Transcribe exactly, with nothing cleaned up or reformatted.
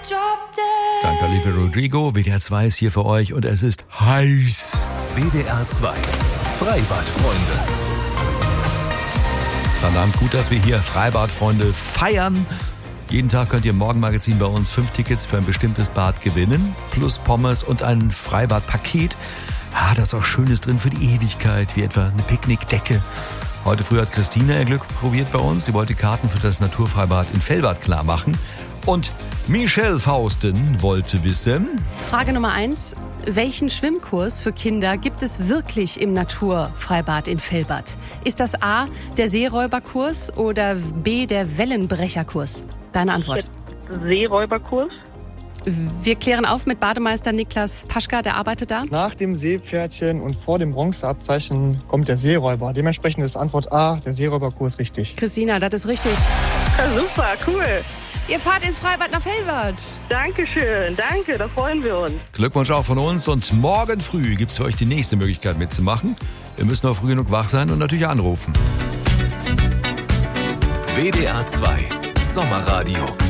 Danke, Olivia Rodrigo. W D R zwei ist hier für euch und es ist heiß. W D R zwei Freibadfreunde. Verdammt gut, dass wir hier Freibadfreunde feiern. Jeden Tag könnt ihr im Morgenmagazin bei uns fünf Tickets für ein bestimmtes Bad gewinnen. Plus Pommes und ein Freibadpaket. Ah, da ist auch Schönes drin für die Ewigkeit, wie etwa eine Picknickdecke. Heute früh hat Christina ihr Glück probiert bei uns. Sie wollte Karten für das Naturfreibad in Fellbad klar machen. Und Michelle Fausten wollte wissen... Frage Nummer eins. Welchen Schwimmkurs für Kinder gibt es wirklich im Naturfreibad in Fellbad? Ist das A, der Seeräuberkurs oder B, der Wellenbrecherkurs? Deine Antwort. Seeräuberkurs. Wir klären auf mit Bademeister Niklas Paschka, der arbeitet da. Nach dem Seepferdchen und vor dem Bronzeabzeichen kommt der Seeräuber. Dementsprechend ist Antwort A, der Seeräuberkurs, richtig. Christina, das ist richtig. Ja, super, cool. Ihr fahrt ins Freibad nach Fellbad. Dankeschön, danke, da freuen wir uns. Glückwunsch auch von uns und morgen früh gibt es für euch die nächste Möglichkeit mitzumachen. Ihr müsst nur früh genug wach sein und natürlich anrufen. W D R zwei Sommerradio.